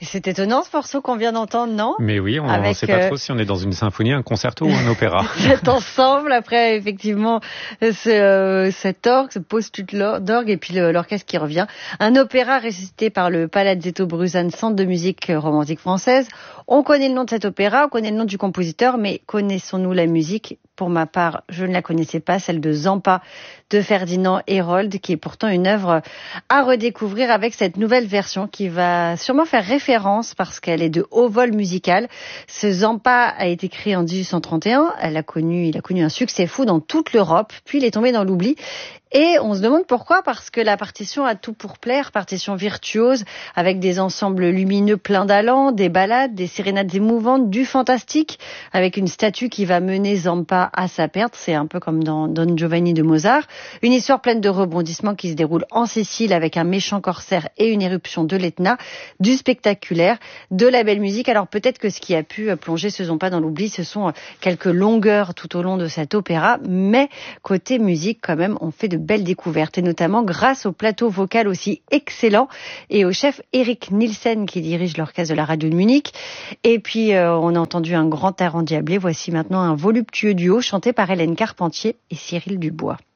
C'est étonnant ce morceau qu'on vient d'entendre, non? Mais oui, on ne sait pas trop si on est dans une symphonie, un concerto ou un opéra. Cet ensemble, après effectivement cet orgue, ce post-it d'orgue et puis l'orchestre qui revient. Un opéra ressuscité par le Palazzetto Bruzane, centre de musique romantique française. On connaît le nom de cet opéra, on connaît le nom du compositeur, mais connaissons-nous la musique? Pour ma part, je ne la connaissais pas, celle de Zampa de Ferdinand Hérold, qui est pourtant une œuvre à redécouvrir avec cette nouvelle version qui va sûrement faire référence parce qu'elle est de haut vol musical. Ce Zampa a été créé en 1831, il a connu un succès fou dans toute l'Europe, puis il est tombé dans l'oubli. Et on se demande pourquoi, parce que la partition a tout pour plaire, partition virtuose, avec des ensembles lumineux pleins d'allant, des ballades, des sérénades émouvantes, du fantastique, avec une statue qui va mener Zampa à sa perte, c'est un peu comme dans Don Giovanni de Mozart. Une histoire pleine de rebondissements qui se déroule en Sicile avec un méchant corsaire et une éruption de l'Etna, du spectaculaire, de la belle musique. Alors peut-être que ce qui a pu plonger ce Zampa dans l'oubli, ce sont quelques longueurs tout au long de cet opéra, mais côté musique quand même, on fait de belles découvertes, et notamment grâce au plateau vocal aussi excellent et au chef Eric Nielsen qui dirige l'orchestre de la radio de Munich. Et puis on a entendu un grand air endiablé. Voici maintenant un voluptueux duo chanté par Hélène Carpentier et Cyril Dubois.